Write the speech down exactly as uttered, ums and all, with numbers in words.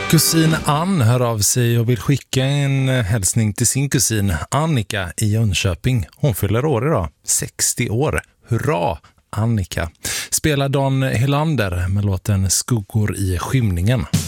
Kusin Ann hör av sig och vill skicka en hälsning till sin kusin Annika i Jönköping. Hon fyller år idag, sextio år. Hurra, Annika! Spelar Don Helander med låten Skuggor i skymningen.